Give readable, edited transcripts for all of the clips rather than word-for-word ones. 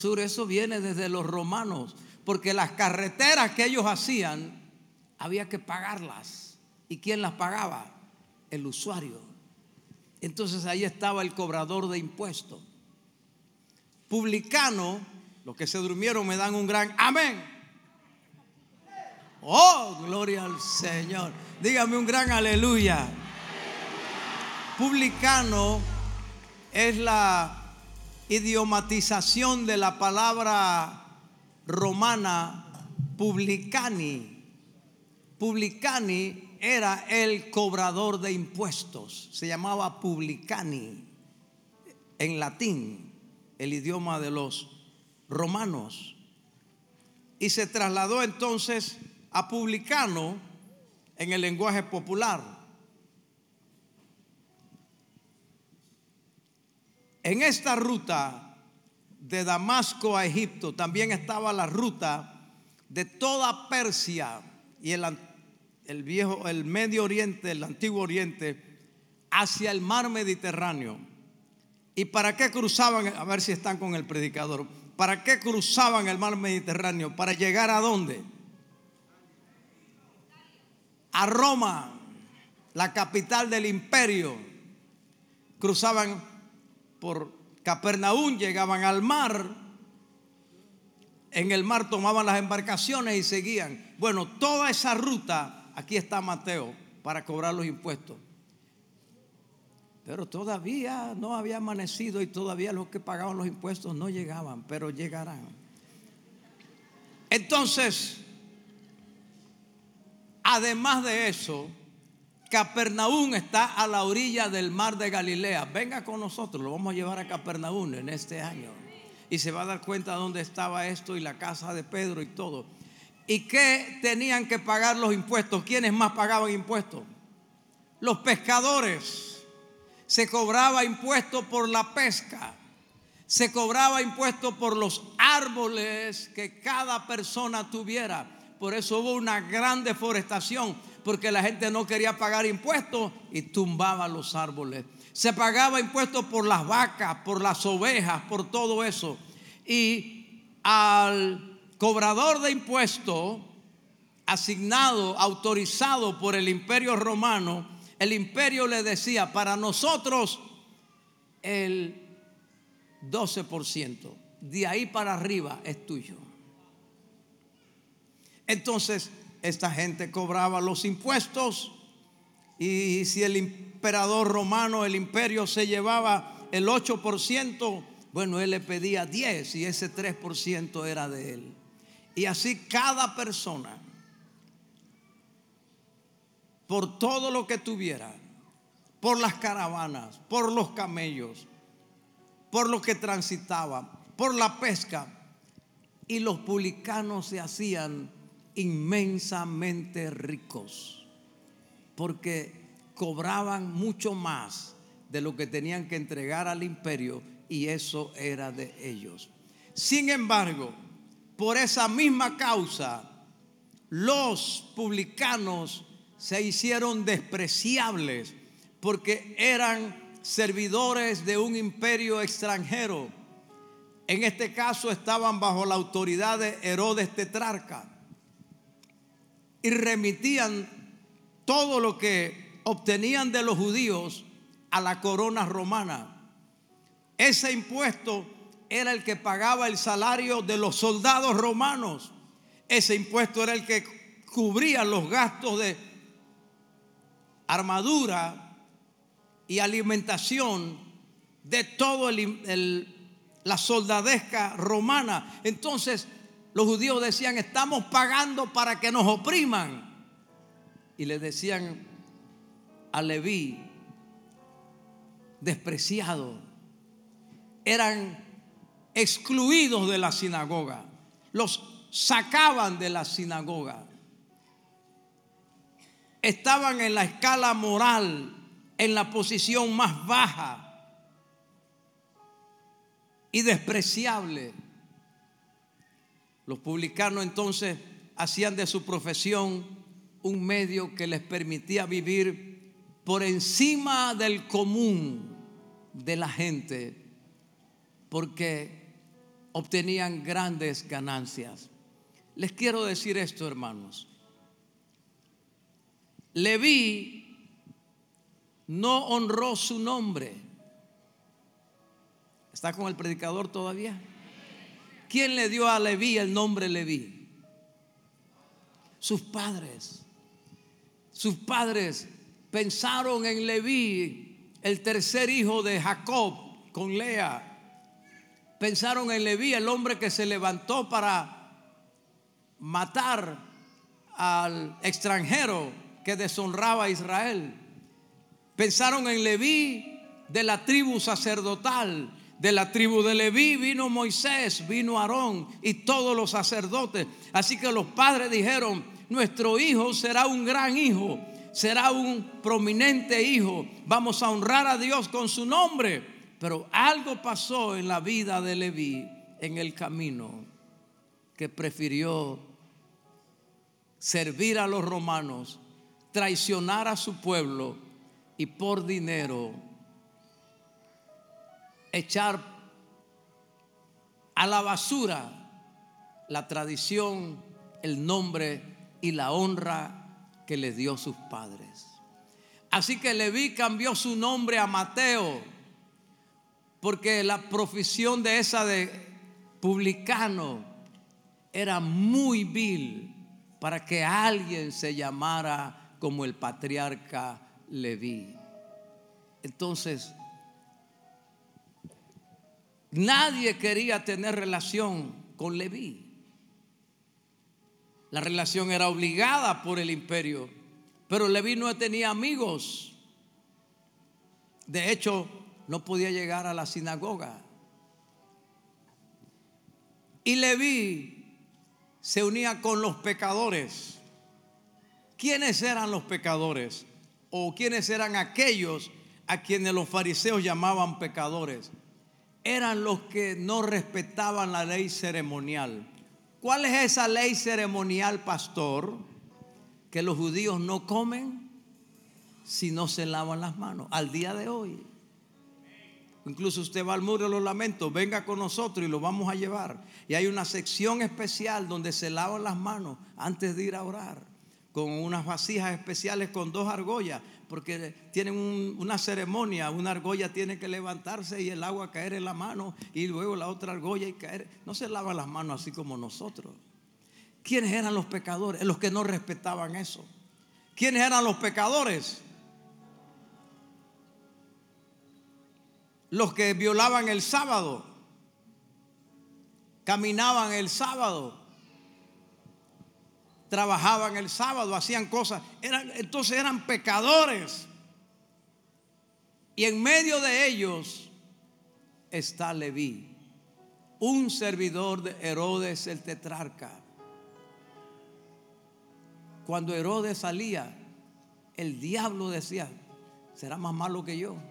sur, eso viene desde los romanos, porque las carreteras que ellos hacían había que pagarlas. ¿Y quién las pagaba? El usuario. Entonces ahí estaba el cobrador de impuestos. Publicano, los que se durmieron me dan un gran amén. Oh, gloria al Señor. Dígame un gran aleluya. Publicano es la idiomatización de la palabra romana publicani. Publicani era el cobrador de impuestos. Se llamaba publicani en latín, el idioma de los romanos. Y se trasladó entonces a publicano en el lenguaje popular. En esta ruta de Damasco a Egipto también estaba la ruta de toda Persia y el Medio Oriente, el Antiguo Oriente, hacia el mar Mediterráneo. ¿Y para qué cruzaban? A ver si están con el predicador. ¿Para qué cruzaban el mar Mediterráneo? ¿Para llegar a dónde? A Roma, la capital del imperio. Cruzaban por Capernaum, llegaban al mar. En el mar tomaban las embarcaciones y seguían. Bueno, toda esa ruta, aquí está Mateo, para cobrar los impuestos. Pero todavía no había amanecido y todavía los que pagaban los impuestos no llegaban, pero llegarán. Entonces, además de eso, Capernaum está a la orilla del mar de Galilea. Venga con nosotros, lo vamos a llevar a Capernaum en este año. Y se va a dar cuenta dónde estaba esto y la casa de Pedro y todo. ¿Y qué tenían que pagar los impuestos? ¿Quiénes más pagaban impuestos? Los pescadores. Se cobraba impuesto por la pesca. Se cobraba impuesto por los árboles que cada persona tuviera. Por eso hubo una gran deforestación, porque la gente no quería pagar impuestos y tumbaba los árboles. Se pagaba impuestos por las vacas, por las ovejas, por todo eso. Y al cobrador de impuestos asignado, autorizado por el imperio romano, el imperio le decía: para nosotros el 12%, de ahí para arriba es tuyo. Entonces esta gente cobraba los impuestos, y si el emperador romano, el imperio, se llevaba el 8%, bueno, él le pedía 10 y ese 3% era de él. Y así cada persona, por todo lo que tuviera, por las caravanas, por los camellos, por lo que transitaba, por la pesca, y los publicanos se hacían inmensamente ricos, porque cobraban mucho más de lo que tenían que entregar al imperio, y eso era de ellos. Sin embargo, por esa misma causa, los publicanos se hicieron despreciables, porque eran servidores de un imperio extranjero. En este caso estaban bajo la autoridad de Herodes Tetrarca y remitían todo lo que obtenían de los judíos a la corona romana. Ese impuesto era el que pagaba el salario de los soldados romanos. Ese impuesto era el que cubría los gastos de armadura y alimentación de todo la soldadesca romana. Entonces los judíos decían: estamos pagando para que nos opriman. Y le decían a Leví, despreciado. Eran excluidos de la sinagoga, los sacaban de la sinagoga. Estaban en la escala moral en la posición más baja y despreciable. Los publicanos entonces hacían de su profesión un medio que les permitía vivir por encima del común de la gente, porque obtenían grandes ganancias. Les quiero decir esto, hermanos. Leví no honró su nombre. ¿Está con el predicador todavía? ¿Quién le dio a Leví el nombre Leví? Sus padres. Sus padres pensaron en Leví, el tercer hijo de Jacob con Lea. Pensaron en Leví, el hombre que se levantó para matar al extranjero que deshonraba a Israel. Pensaron en Leví de la tribu sacerdotal. De la tribu de Leví vino Moisés, vino Aarón y todos los sacerdotes. Así que los padres dijeron: nuestro hijo será un gran hijo, será un prominente hijo. Vamos a honrar a Dios con su nombre. Pero algo pasó en la vida de Leví en el camino, que prefirió servir a los romanos, traicionar a su pueblo y por dinero echar a la basura la tradición, el nombre y la honra que le dio sus padres. Así que Leví cambió su nombre a Mateo, porque la profesión de esa de publicano era muy vil para que alguien se llamara como el patriarca Leví. Entonces, nadie quería tener relación con Leví. La relación era obligada por el imperio, pero Leví no tenía amigos. De hecho, no podía llegar a la sinagoga. Y Leví se unía con los pecadores. ¿Quiénes eran los pecadores? ¿O quiénes eran aquellos a quienes los fariseos llamaban pecadores? Eran los que no respetaban la ley ceremonial. ¿Cuál es esa ley ceremonial, pastor? Que los judíos no comen si no se lavan las manos. Al día de hoy. Incluso usted va al Muro de los Lamentos, venga con nosotros y lo vamos a llevar. Y hay una sección especial donde se lavan las manos antes de ir a orar, con unas vasijas especiales con 2 argollas, porque tienen una ceremonia. Una argolla tiene que levantarse y el agua caer en la mano, y luego la otra argolla y caer. No se lavan las manos así como nosotros. ¿Quiénes eran los pecadores? Los que no respetaban eso. ¿Quiénes eran los pecadores? Los que violaban el sábado, caminaban el sábado, trabajaban el sábado, hacían cosas. Entonces eran pecadores. Y en medio de ellos está Leví, un servidor de Herodes el tetrarca. Cuando Herodes salía, el diablo decía: será más malo que yo.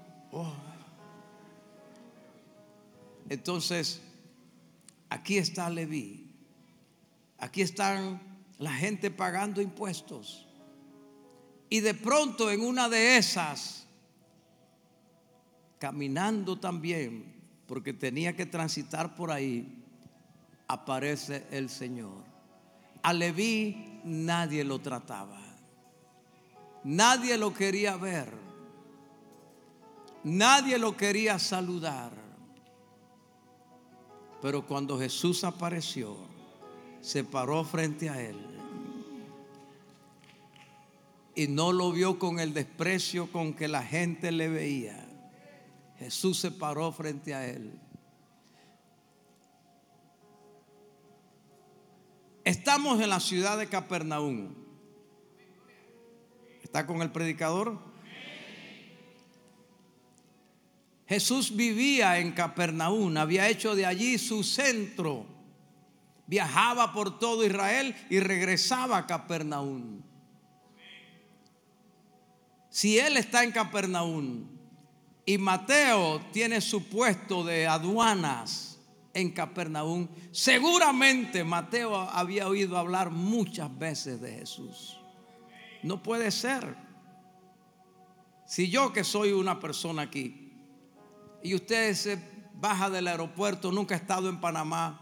Entonces, aquí está Leví. Aquí están la gente pagando impuestos. Y de pronto, en una de esas, caminando también, porque tenía que transitar por ahí, aparece el Señor. A Leví nadie lo trataba. Nadie lo quería ver. Nadie lo quería saludar. Pero cuando Jesús apareció, se paró frente a él y no lo vio con el desprecio con que la gente le veía. Jesús se paró frente a él. Estamos en la ciudad de Capernaum. ¿Está con el predicador? Jesús vivía en Capernaum, había hecho de allí su centro. Viajaba por todo Israel y regresaba a Capernaum. Si él está en Capernaum y Mateo tiene su puesto de aduanas en Capernaum, seguramente Mateo había oído hablar muchas veces de Jesús. No puede ser. Si yo, que soy una persona aquí, y usted se baja del aeropuerto, nunca ha estado en Panamá,